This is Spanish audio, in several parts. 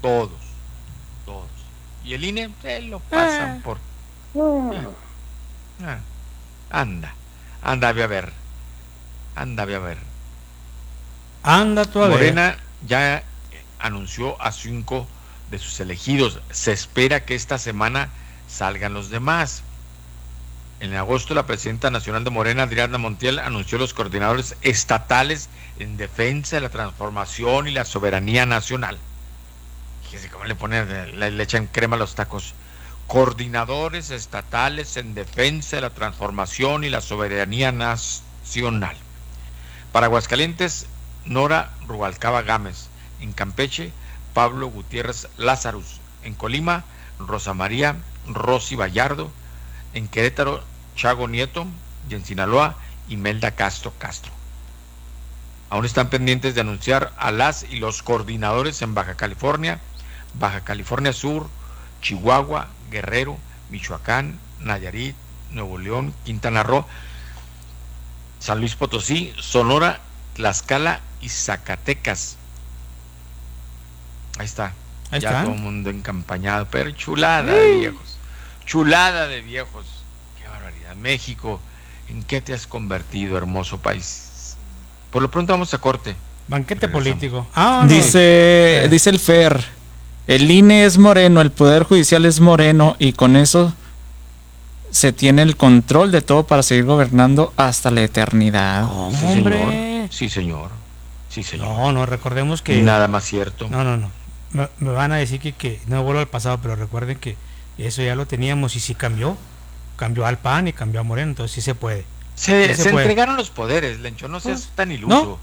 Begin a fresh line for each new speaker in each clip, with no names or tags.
todos, todos. Y el INE se lo pasan por... Ah, anda, voy a ver.
Anda tú a ver.
Morena ya anunció a 5 de sus elegidos. Se espera que esta semana salgan los demás. En agosto, la presidenta nacional de Morena, Adriana Montiel, anunció los coordinadores estatales en defensa de la transformación y la soberanía nacional. Fíjense cómo le ponen, le echan crema a los tacos. Coordinadores estatales en defensa de la transformación y la soberanía nacional. Para Aguascalientes, Nora Rubalcaba Gámez. En Campeche, Pablo Gutiérrez Lázarus. En Colima, Rosa María Rossi Vallardo. En Querétaro, Chago Nieto. Y en Sinaloa, Imelda Castro. Aún están pendientes de anunciar a las y los coordinadores en Baja California Sur, Chihuahua, Guerrero, Michoacán, Nayarit, Nuevo León, Quintana Roo, San Luis Potosí, Sonora, Tlaxcala y Zacatecas. Ahí está. Todo el mundo encampañado, pero chulada de viejos. Qué barbaridad. México, ¿en qué te has convertido, hermoso país? Por lo pronto vamos a corte.
Banquete político.
Dice el Fer, el INE es moreno, el Poder Judicial es moreno y con eso se tiene el control de todo para seguir gobernando hasta la eternidad.
¿Cómo,
sí,
hombre?
Sí, señor.
No, recordemos que...
Nada más cierto.
No. Me van a decir que no vuelvo al pasado, pero recuerden que eso ya lo teníamos y sí cambió al PAN y cambió a Moreno, entonces sí se puede.
Se entregaron los poderes, Lencho, no seas tan iluso.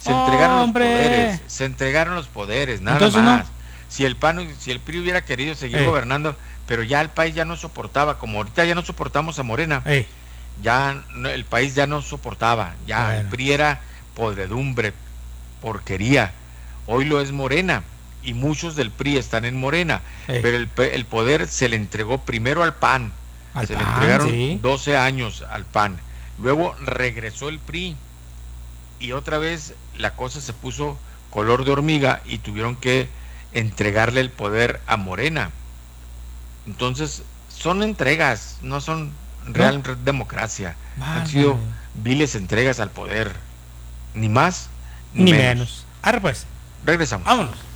Se entregaron los poderes, nada entonces, más. Si el PRI hubiera querido seguir gobernando, pero ya el país ya no soportaba, como ahorita ya no soportamos a Morena, ya el país ya no soportaba, el PRI era podredumbre, porquería. Hoy lo es Morena y muchos del PRI están en Morena, pero el poder se le entregó primero al PAN, le entregaron 12 años al PAN, luego regresó el PRI y otra vez la cosa se puso color de hormiga y tuvieron que entregarle el poder a Morena. Entonces son entregas, no son real democracia. Han sido viles entregas al poder, ni más
ni menos. Ahora pues,
regresamos.
Vámonos.